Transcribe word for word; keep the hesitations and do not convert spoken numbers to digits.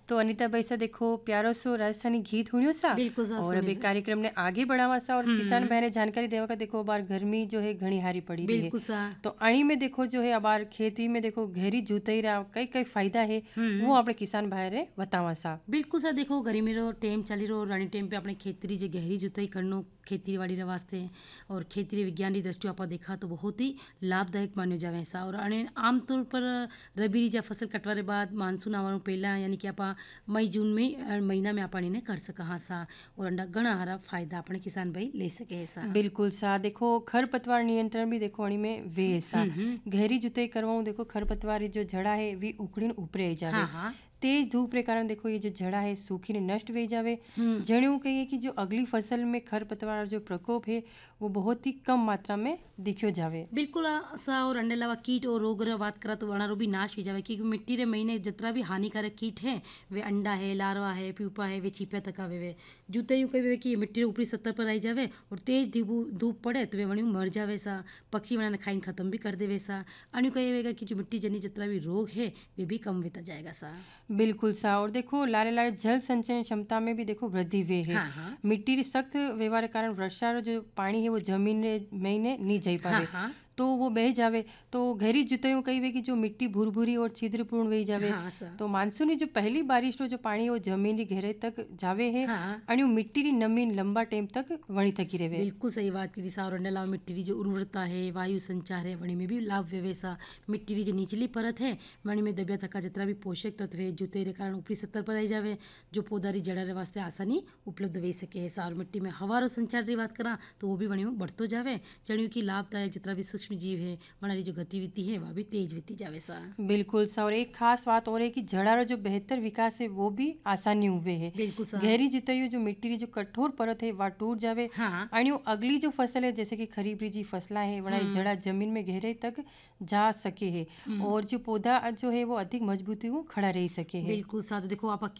तो अनिता भाई सा देखो प्यारो सो राजस्थानी गीत हुनियो सा बिल्कुल सा और सुनी अभी सा। कार्यक्रम ने आगे बढ़ावा सा और किसान हम्म बहने जानकारी देवा का देखो बार गर्मी जो है घनी हारी पड़ी रही है। बिल्कुल सा। तो अणी में देखो जो है अबार खेती में देखो गहरी जुताई रहा कई कई फायदा है वो हम्म अपने किसान भाई रे बतावा सा। बिल्कुल सा। देखो गर्मी रो टाइम चली रो रानी टाइम पे अपने खेती जी गहरी जुताई करनो खेती बाड़ी रे वास्ते और खेती विज्ञान की दृष्टि आप देखा तो बहुत ही लाभदायक मान्यो जावे सा। और अने आमतौर पर रबी री जा फसल कटवा रे बाद मानसून आवानो पहला यानी कि आप मई जून में अ, महीना में आप ने कर सका हाँ सा और अंडा घना हरा फायदा अपने किसान भाई ले सके है सा। बिल्कुल सा देखो खरपतवार नियंत्रण भी देखो अणी में वे है सा। हम्म हम्म गहरी जुताई करवाऊं देखो खरपतवार री जो जड़ा है वी उखड़ीन ऊपरे आई हाँ जावे। हाँ तेज धूप रे कारण देखो ये जो जड़ा है सूखी ने नष्ट हो जावे। हम्म जणियों कहिए कि जो अगली फसल में खरपतवार जो प्रकोप है वो बहुत ही कम मात्रा में दिखियो जावे। बिल्कुल आ, सा और अंडे अलावा कीट और रोग रे बात करा तो वना रो भी नाश हो जावे क्योंकि मिट्टी रे महीने जितना भी हानिकारक कीट है वे अंडा है लार्वा है प्यूपा है वे छिपे तक आवे वे जूते यूं कहे कि मिट्टी रे ऊपरी सतह पर आई जावे और तेज धूप धूप पड़े तो वे वणी मर जावे सा। पक्षी वना ने खाइन खत्म भी कर देवे सा। अनु कहेगा कि जो मिट्टी जनी जितना भी रोग है वे भी कम होता जाएगा सा। बिल्कुल सा और देखो लारे लारे जल संचयन क्षमता में भी देखो वृद्धि हुई है। हाँ हाँ मिट्टी री सख्त व्यवहार के कारण वर्षा रो जो पानी है वो जमीन रे में ने नहीं जाई हाँ पावे हाँ तो वो बह जावे। तो गहरी जुताइयों कही वे कि जो मिट्टी भूरभूरी और छिद्रपूर्ण वही जावे। हाँ सा तो मानसून री जो पहली बारिश रो जो पानी है वो जमीन री गहराई तक जावे है हाँ और यूं मिट्टी री नमी लंबा टाइम तक वणी तकी रहे। बिल्कुल सही बात की सा। और अंडे अलावा मिट्टी की जो उर्वरता है वायु संचार है वणी में भी लाभ वेवे सा। मिट्टी की जो निचली परत है वणी में दबिया थका जितना भी पोषक तत्व है जुते रे कारण ऊपरी सतह पर आई जावे जो पौधा री जड़ा रे वास्ते आसानी उपलब्ध वे सके है सा। और मिट्टी में हवा रो संचार की बात करा तो वो भी वणी में बढ़तो जावे जणियों की लाभदायक जितना भी सूक्ष्म जीव है वनारी जो गतिविधि है वह भी तेज होती जावे सा। बिल्कुल सा और एक खास बात और है कि जड़ा रो जो बेहतर विकास है वो भी आसानी हुए है। बिल्कुल सा। गहरी जुताई जो मिट्टी री जो कठोर परत है वह टूट जावे हाँ और यूं अगली जो फसल है जैसे कि खरीफ री जी फसला है वनारी हम्म जड़ा जमीन में गहराई तक जा सके है हम्म और जो पौधा जो है वो अधिक मजबूती हूँ खड़ा रह सके है। बिल्कुल सा। तो देखो आप